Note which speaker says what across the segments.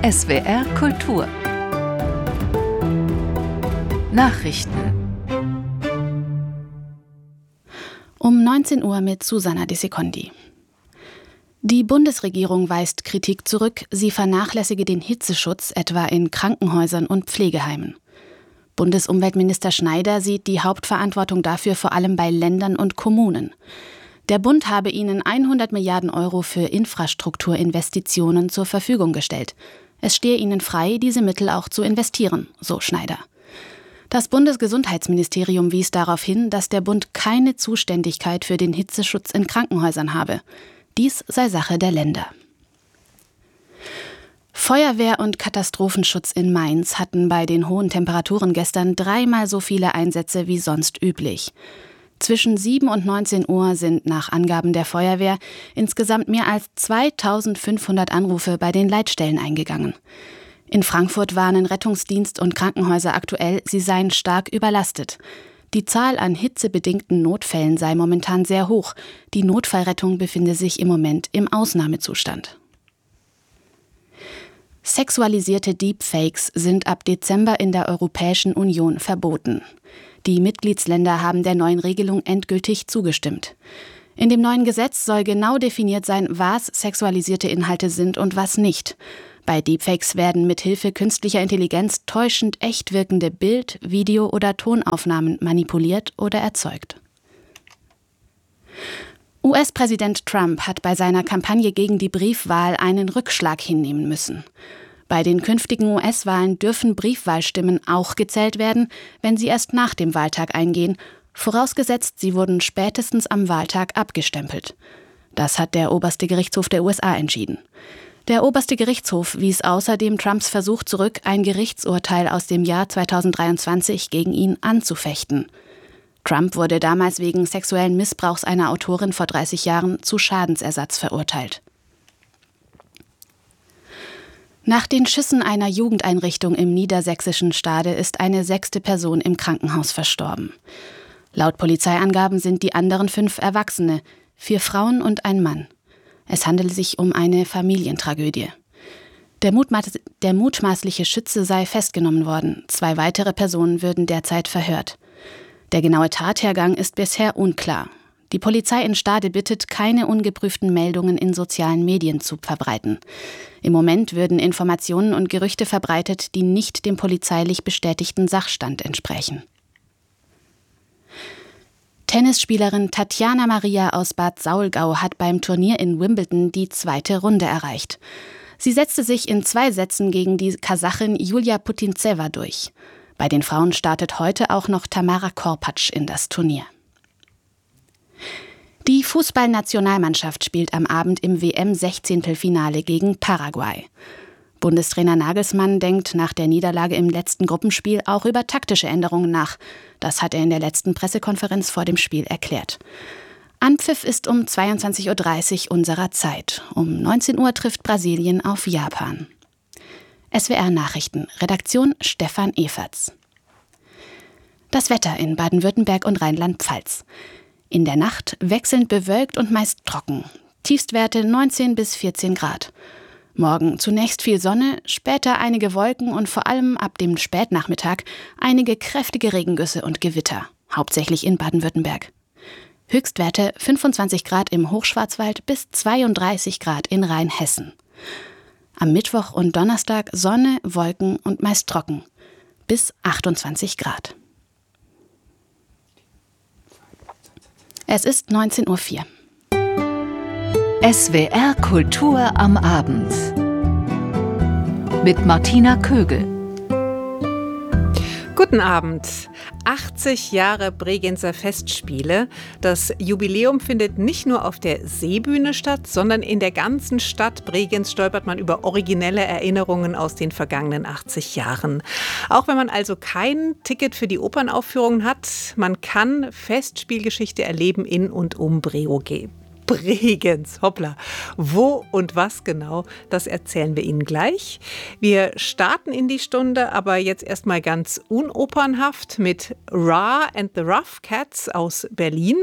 Speaker 1: SWR Kultur Nachrichten
Speaker 2: Um 19 Uhr mit Susanna De Secondi. Die Bundesregierung weist Kritik zurück, sie vernachlässige den Hitzeschutz etwa in Krankenhäusern und Pflegeheimen. Bundesumweltminister Schneider sieht die Hauptverantwortung dafür vor allem bei Ländern und Kommunen. Der Bund habe ihnen 100 Milliarden Euro für Infrastrukturinvestitionen zur Verfügung gestellt. Es stehe ihnen frei, diese Mittel auch zu investieren, so Schneider. Das Bundesgesundheitsministerium wies darauf hin, dass der Bund keine Zuständigkeit für den Hitzeschutz in Krankenhäusern habe. Dies sei Sache der Länder. Feuerwehr und Katastrophenschutz in Mainz hatten bei den hohen Temperaturen gestern 3-mal so viele Einsätze wie sonst üblich. Zwischen 7 und 19 Uhr sind nach Angaben der Feuerwehr insgesamt mehr als 2500 Anrufe bei den Leitstellen eingegangen. In Frankfurt warnen Rettungsdienst und Krankenhäuser aktuell, sie seien stark überlastet. Die Zahl an hitzebedingten Notfällen sei momentan sehr hoch. Die Notfallrettung befinde sich im Moment im Ausnahmezustand. Sexualisierte Deepfakes sind ab Dezember in der Europäischen Union verboten. Die Mitgliedsländer haben der neuen Regelung endgültig zugestimmt. In dem neuen Gesetz soll genau definiert sein, was sexualisierte Inhalte sind und was nicht. Bei Deepfakes werden mithilfe künstlicher Intelligenz täuschend echt wirkende Bild-, Video- oder Tonaufnahmen manipuliert oder erzeugt. US-Präsident Trump hat bei seiner Kampagne gegen die Briefwahl einen Rückschlag hinnehmen müssen. Bei den künftigen US-Wahlen dürfen Briefwahlstimmen auch gezählt werden, wenn sie erst nach dem Wahltag eingehen, vorausgesetzt, sie wurden spätestens am Wahltag abgestempelt. Das hat der oberste Gerichtshof der USA entschieden. Der oberste Gerichtshof wies außerdem Trumps Versuch zurück, ein Gerichtsurteil aus dem Jahr 2023 gegen ihn anzufechten. Trump wurde damals wegen sexuellen Missbrauchs einer Autorin vor 30 Jahren zu Schadensersatz verurteilt. Nach den Schüssen einer Jugendeinrichtung im niedersächsischen Stade ist eine 6. Person im Krankenhaus verstorben. Laut Polizeiangaben sind die anderen 5 Erwachsene, 4 Frauen und ein Mann. Es handelt sich um eine Familientragödie. Der mutmaßliche Schütze sei festgenommen worden. 2 weitere Personen würden derzeit verhört. Der genaue Tathergang ist bisher unklar. Die Polizei in Stade bittet, keine ungeprüften Meldungen in sozialen Medien zu verbreiten. Im Moment würden Informationen und Gerüchte verbreitet, die nicht dem polizeilich bestätigten Sachstand entsprechen. Tennisspielerin Tatjana Maria aus Bad Saulgau hat beim Turnier in Wimbledon die 2. Runde erreicht. Sie setzte sich in 2 Sätzen gegen die Kasachin Julia Putintseva durch. Bei den Frauen startet heute auch noch Tamara Korpatsch in das Turnier. Die Fußballnationalmannschaft spielt am Abend im WM-16-Finale gegen Paraguay. Bundestrainer Nagelsmann denkt nach der Niederlage im letzten Gruppenspiel auch über taktische Änderungen nach. Das hat er in der letzten Pressekonferenz vor dem Spiel erklärt. Anpfiff ist um 22.30 Uhr unserer Zeit. Um 19 Uhr trifft Brasilien auf Japan. SWR Nachrichten, Redaktion Stefan Eferts. Das Wetter in Baden-Württemberg und Rheinland-Pfalz. In der Nacht wechselnd bewölkt und meist trocken. Tiefstwerte 19 bis 14 Grad. Morgen zunächst viel Sonne, später einige Wolken und vor allem ab dem Spätnachmittag einige kräftige Regengüsse und Gewitter, hauptsächlich in Baden-Württemberg. Höchstwerte 25 Grad im Hochschwarzwald bis 32 Grad in Rheinhessen. Am Mittwoch und Donnerstag Sonne, Wolken und meist trocken, bis 28 Grad. Es ist 19.04 Uhr.
Speaker 1: SWR Kultur am Abend mit Martina Kögel.
Speaker 3: Guten Abend. 80 Jahre Bregenzer Festspiele. Das Jubiläum findet nicht nur auf der Seebühne statt, sondern in der ganzen Stadt Bregenz stolpert man über originelle Erinnerungen aus den vergangenen 80 Jahren. Auch wenn man also kein Ticket für die Opernaufführungen hat, man kann Festspielgeschichte erleben in und um Bregenz, hoppla. Wo und was genau, das erzählen wir Ihnen gleich. Wir starten in die Stunde, aber jetzt erstmal ganz unopernhaft mit Ra and the Rough Cats aus Berlin.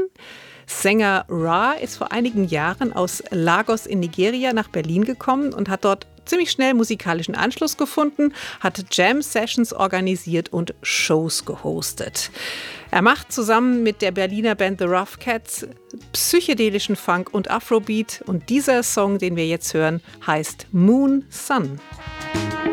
Speaker 3: Sänger Ra ist vor einigen Jahren aus Lagos in Nigeria nach Berlin gekommen und hat dort ziemlich schnell musikalischen Anschluss gefunden, hat Jam-Sessions organisiert und Shows gehostet. Er macht zusammen mit der Berliner Band The Rough Cats psychedelischen Funk und Afrobeat und dieser Song, den wir jetzt hören, heißt Moon Sun.